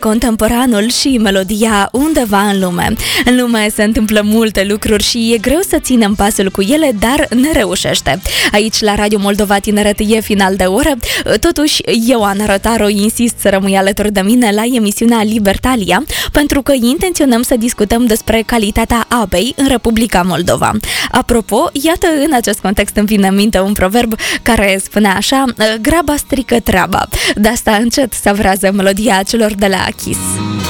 contemporanul și melodia undeva în lume. În lume se întâmplă multe lucruri și e greu să ținem pasul cu ele, dar ne reușește. Aici, la Radio Moldova Tineret, e final de oră. Totuși, eu, Ana Rotaru, insist să rămâi alături de mine la emisiunea Libertalia, pentru că intenționăm să discutăm despre calitatea apei în Republica Moldova. Apropo, iată, în acest context îmi vine în minte un proverb care spune așa: graba strică treaba. De asta încet savrează melodia celor de la Kiss.